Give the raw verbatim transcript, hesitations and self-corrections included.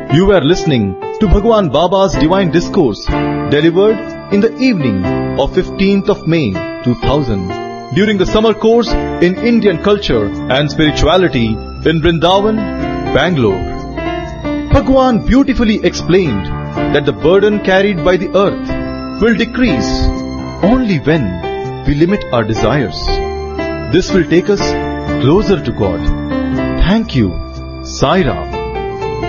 You were listening to Bhagwan Baba's Divine Discourse, delivered in the evening of fifteenth of May two thousand, during the summer course in Indian Culture and Spirituality in Vrindavan, Bangalore. Bhagwan beautifully explained that the burden carried by the earth will decrease only when we limit our desires. This will take us closer to God. Thank you, Sai Ram.